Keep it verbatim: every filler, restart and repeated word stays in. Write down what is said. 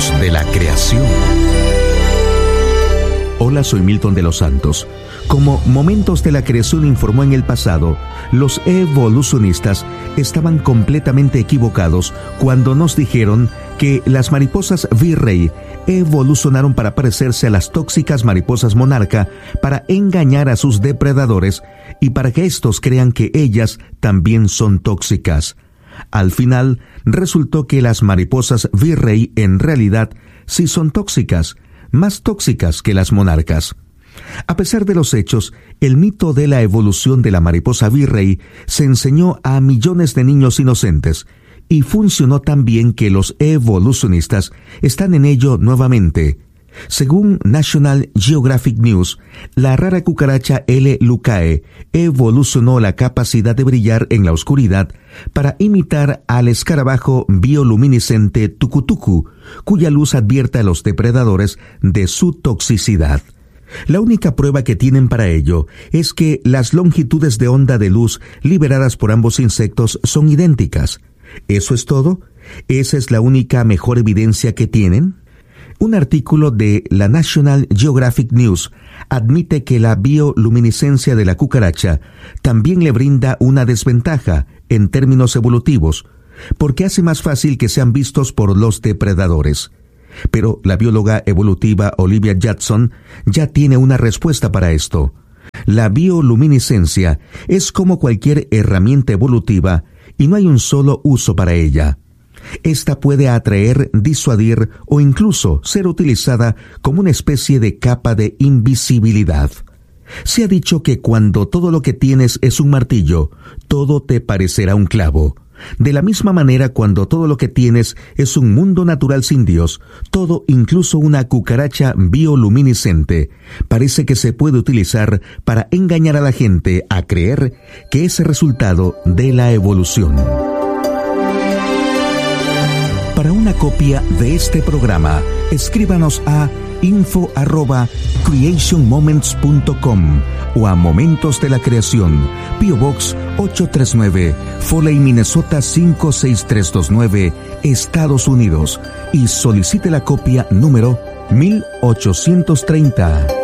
Momentos de la creación. Hola, soy Milton de los Santos. Como Momentos de la Creación informó en el pasado, los evolucionistas estaban completamente equivocados cuando nos dijeron que las mariposas virrey evolucionaron para parecerse a las tóxicas mariposas monarca, para engañar a sus depredadores y para que éstos crean que ellas también son tóxicas. Al final, resultó que las mariposas virrey en realidad sí son tóxicas, más tóxicas que las monarcas. A pesar de los hechos, el mito de la evolución de la mariposa virrey se enseñó a millones de niños inocentes y funcionó tan bien que los evolucionistas están en ello nuevamente. Según National Geographic News, la rara cucaracha L. lucae evolucionó la capacidad de brillar en la oscuridad para imitar al escarabajo bioluminiscente tucutucu, cuya luz advierte a los depredadores de su toxicidad. La única prueba que tienen para ello es que las longitudes de onda de luz liberadas por ambos insectos son idénticas. ¿Eso es todo? ¿Esa es la única mejor evidencia que tienen? Un artículo de la National Geographic News admite que la bioluminiscencia de la cucaracha también le brinda una desventaja en términos evolutivos, porque hace más fácil que sean vistos por los depredadores. Pero la bióloga evolutiva Olivia Judson ya tiene una respuesta para esto. La bioluminiscencia es como cualquier herramienta evolutiva y no hay un solo uso para ella. Esta puede atraer, disuadir o incluso ser utilizada como una especie de capa de invisibilidad. Se ha dicho que cuando todo lo que tienes es un martillo, todo te parecerá un clavo. De la misma manera, cuando todo lo que tienes es un mundo natural sin Dios, todo, incluso una cucaracha bioluminiscente, parece que se puede utilizar para engañar a la gente a creer que es el resultado de la evolución. Para una copia de este programa, escríbanos a info arroba creation moments punto com o a Momentos de la Creación, P O Box ocho tres nueve, Foley, Minnesota cinco seis tres dos nueve, Estados Unidos, y solicite la copia número mil ochocientos treinta.